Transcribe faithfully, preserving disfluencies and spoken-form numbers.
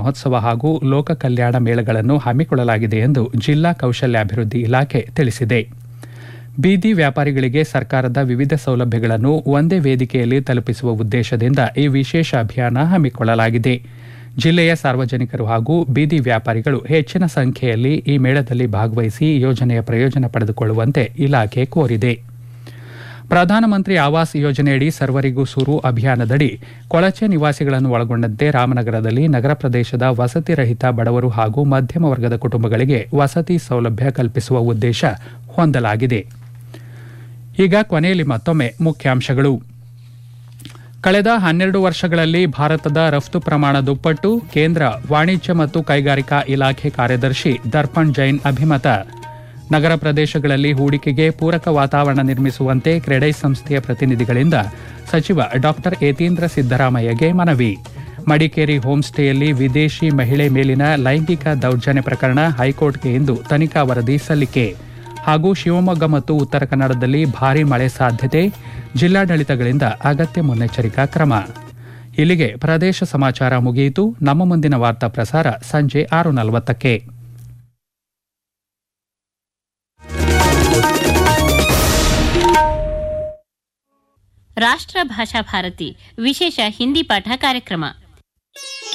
ಮಹೋತ್ಸವ ಹಾಗೂ ಲೋಕ ಕಲ್ಯಾಣ ಮೇಳಗಳನ್ನು ಹಮ್ಮಿಕೊಳ್ಳಲಾಗಿದೆ ಎಂದು ಜಿಲ್ಲಾ ಕೌಶಲ್ಯಾಭಿವೃದ್ಧಿ ಇಲಾಖೆ ತಿಳಿಸಿದೆ. ಬೀದಿ ವ್ಯಾಪಾರಿಗಳಿಗೆ ಸರ್ಕಾರದ ವಿವಿಧ ಸೌಲಭ್ಯಗಳನ್ನು ಒಂದೇ ವೇದಿಕೆಯಲ್ಲಿ ತಲುಪಿಸುವ ಉದ್ದೇಶದಿಂದ ಈ ವಿಶೇಷ ಅಭಿಯಾನ ಹಮ್ಮಿಕೊಳ್ಳಲಾಗಿದೆ. ಜಿಲ್ಲೆಯ ಸಾರ್ವಜನಿಕರು ಹಾಗೂ ಬೀದಿ ವ್ಯಾಪಾರಿಗಳು ಹೆಚ್ಚಿನ ಸಂಖ್ಯೆಯಲ್ಲಿ ಈ ಮೇಳದಲ್ಲಿ ಭಾಗವಹಿಸಿ ಯೋಜನೆಯ ಪ್ರಯೋಜನ ಪಡೆದುಕೊಳ್ಳುವಂತೆ ಇಲಾಖೆ ಕೋರಿದೆ. ಪ್ರಧಾನಮಂತ್ರಿ ಆವಾಸ್ ಯೋಜನೆಯಡಿ ಸರ್ವರಿಗೂ ಸೂರು ಅಭಿಯಾನದಡಿ ಕೊಳಚೆ ನಿವಾಸಿಗಳನ್ನು ಒಳಗೊಂಡಂತೆ ರಾಮನಗರದಲ್ಲಿ ನಗರ ಪ್ರದೇಶದ ವಸತಿ ರಹಿತ ಬಡವರು ಹಾಗೂ ಮಧ್ಯಮ ವರ್ಗದ ಕುಟುಂಬಗಳಿಗೆ ವಸತಿ ಸೌಲಭ್ಯ ಕಲ್ಪಿಸುವ ಉದ್ದೇಶ ಹೊಂದಲಾಗಿದೆ. ಈಗ ಕೊನೆಯಲ್ಲಿ ಮತ್ತೊಮ್ಮೆ ಮುಖ್ಯಾಂಶಗಳು. ಕಳೆದ ಹನ್ನೆರಡು ವರ್ಷಗಳಲ್ಲಿ ಭಾರತದ ರಫ್ತು ಪ್ರಮಾಣ ದುಪ್ಪಟ್ಟು, ಕೇಂದ್ರ ವಾಣಿಜ್ಯ ಮತ್ತು ಕೈಗಾರಿಕಾ ಇಲಾಖೆ ಕಾರ್ಯದರ್ಶಿ ದರ್ಪಣ್ ಜೈನ್ ಅಭಿಮತ. ನಗರ ಪ್ರದೇಶಗಳಲ್ಲಿ ಹೂಡಿಕೆಗೆ ಪೂರಕ ವಾತಾವರಣ ನಿರ್ಮಿಸುವಂತೆ ಕ್ರೆಡೈ ಸಂಸ್ಥೆಯ ಪ್ರತಿನಿಧಿಗಳಿಂದ ಸಚಿವ ಡಾ ಯತೀಂದ್ರ ಸಿದ್ದರಾಮಯ್ಯಗೆ ಮನವಿ. ಮಡಿಕೇರಿ ಹೋಂಸ್ಟೇಯಲ್ಲಿ ವಿದೇಶಿ ಮಹಿಳೆ ಮೇಲಿನ ಲೈಂಗಿಕ ದೌರ್ಜನ್ಯ ಪ್ರಕರಣ ಹೈಕೋರ್ಟ್ಗೆ ಇಂದು ತನಿಖಾ ವರದಿ ಸಲ್ಲಿಕೆ. ಹಾಗೂ ಶಿವಮೊಗ್ಗ ಮತ್ತು ಉತ್ತರ ಕನ್ನಡದಲ್ಲಿ ಭಾರೀ ಮಳೆ ಸಾಧ್ಯತೆ, ಜಿಲ್ಲಾಡಳಿತಗಳಿಂದ ಅಗತ್ಯ ಮುನ್ನೆಚ್ಚರಿಕಾ ಕ್ರಮ. ಇಲ್ಲಿಗೆ ಪ್ರದೇಶ ಸಮಾಚಾರ ಮುಗಿಯಿತು. ನಮ್ಮ ಮುಂದಿನ ವಾರ್ತಾ ಪ್ರಸಾರ ಸಂಜೆ ಆರು ನಲವತ್ತಕ್ಕೆ. ರಾಷ್ಟ್ರ ಭಾಷಾ ಭಾರತಿ ವಿಶೇಷ ಹಿಂದಿ ಪಾಠ ಕಾರ್ಯಕ್ರಮ.